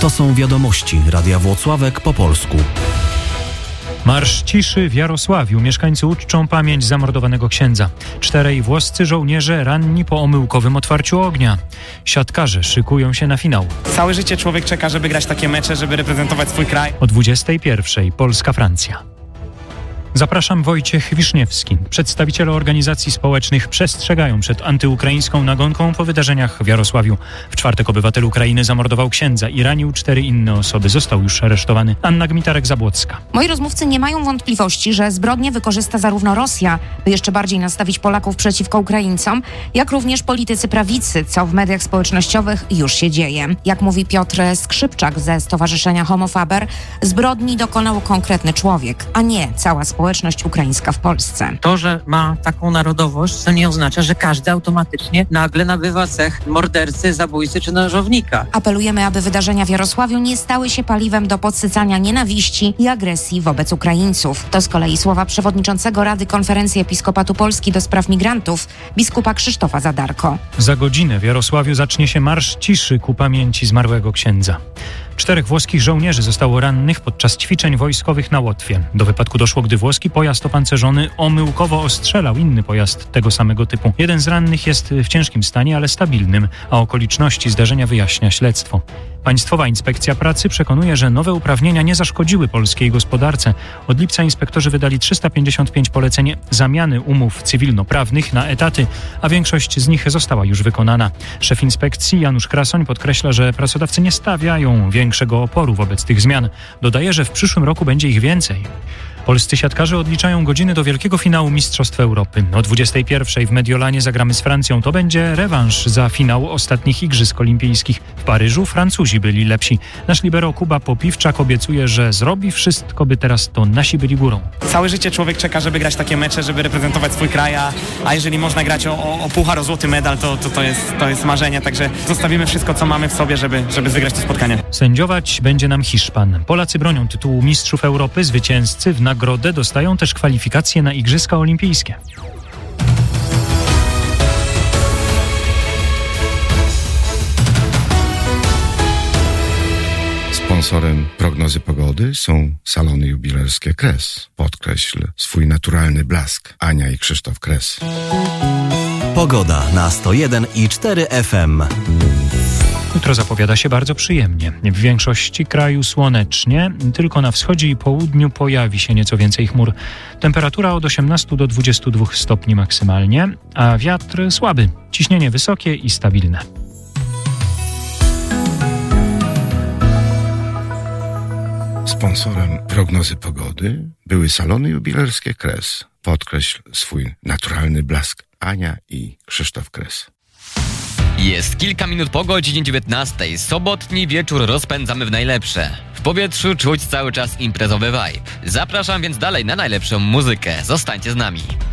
To są wiadomości Radia Włocławek po polsku. Marsz ciszy w Jarosławiu. Mieszkańcy uczczą pamięć zamordowanego księdza. 4 włoscy żołnierze ranni po omyłkowym otwarciu ognia. Siatkarze szykują się na finał. Całe życie człowiek czeka, żeby grać takie mecze, żeby reprezentować swój kraj. O 21:00 Polska-Francja. Zapraszam, Wojciech Wiszniewski. Przedstawiciele organizacji społecznych przestrzegają przed antyukraińską nagonką po wydarzeniach w Jarosławiu. W czwartek obywatel Ukrainy zamordował księdza i ranił 4 inne osoby. Został już aresztowany. Anna Gmitarek-Zabłocka. Moi rozmówcy nie mają wątpliwości, że zbrodnie wykorzysta zarówno Rosja, by jeszcze bardziej nastawić Polaków przeciwko Ukraińcom, jak również politycy prawicy, co w mediach społecznościowych już się dzieje. Jak mówi Piotr Skrzypczak ze Stowarzyszenia Homo Faber, zbrodni dokonał konkretny człowiek, a nie cała społeczność ukraińska w Polsce. To, że ma taką narodowość, to nie oznacza, że każdy automatycznie nagle nabywa cech mordercy, zabójcy czy nożownika. Apelujemy, aby wydarzenia w Jarosławiu nie stały się paliwem do podsycania nienawiści i agresji wobec Ukraińców. To z kolei słowa przewodniczącego Rady Konferencji Episkopatu Polski do spraw migrantów, biskupa Krzysztofa Zadarko. Za godzinę w Jarosławiu zacznie się marsz ciszy ku pamięci zmarłego księdza. 4 włoskich żołnierzy zostało rannych podczas ćwiczeń wojskowych na Łotwie. Do wypadku doszło, gdy włoski pojazd opancerzony omyłkowo ostrzelał inny pojazd tego samego typu. Jeden z rannych jest w ciężkim stanie, ale stabilnym, a okoliczności zdarzenia wyjaśnia śledztwo. Państwowa Inspekcja Pracy przekonuje, że nowe uprawnienia nie zaszkodziły polskiej gospodarce. Od lipca inspektorzy wydali 355 poleceń zamiany umów cywilnoprawnych na etaty, a większość z nich została już wykonana. Szef inspekcji Janusz Krasoń podkreśla, że pracodawcy nie stawiają większego oporu wobec tych zmian. Dodaje, że w przyszłym roku będzie ich więcej. Polscy siatkarze odliczają godziny do wielkiego finału Mistrzostw Europy. O 21:00 w Mediolanie zagramy z Francją. To będzie rewanż za finał ostatnich Igrzysk Olimpijskich. W Paryżu Francuzi byli lepsi. Nasz libero Kuba Popiwczak obiecuje, że zrobi wszystko, by teraz to nasi byli górą. Całe życie człowiek czeka, żeby grać takie mecze, żeby reprezentować swój kraj, a jeżeli można grać o puchar, o złoty medal, to jest marzenie. Także zostawimy wszystko, co mamy w sobie, żeby wygrać to spotkanie. Sędziować będzie nam Hiszpan. Polacy bronią tytułu Mistrzów Europy. Zwycięzcy w nagrodę dostają też kwalifikacje na Igrzyska Olimpijskie. Sponsorem prognozy pogody są salony jubilerskie Kres. Podkreśl swój naturalny blask. Ania i Krzysztof Kres. Pogoda na 101,4 FM. Jutro zapowiada się bardzo przyjemnie. W większości kraju słonecznie, tylko na wschodzie i południu pojawi się nieco więcej chmur. Temperatura od 18 do 22 stopni maksymalnie, a wiatr słaby. Ciśnienie wysokie i stabilne. Sponsorem prognozy pogody były salony jubilerskie Kres. Podkreśl swój naturalny blask. Ania i Krzysztof Kres. Jest kilka minut po godzinie 19. Sobotni wieczór rozpędzamy w najlepsze. W powietrzu czuć cały czas imprezowy vibe. Zapraszam więc dalej na najlepszą muzykę. Zostańcie z nami.